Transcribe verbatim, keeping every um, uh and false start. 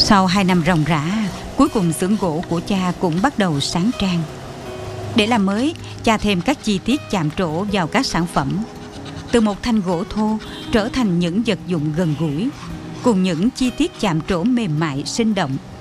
Sau hai năm ròng rã, cuối cùng xưởng gỗ của cha cũng bắt đầu sáng trang. Để làm mới, cha thêm các chi tiết chạm trổ vào các sản phẩm. Từ một thanh gỗ thô trở thành những vật dụng gần gũi, cùng những chi tiết chạm trổ mềm mại sinh động.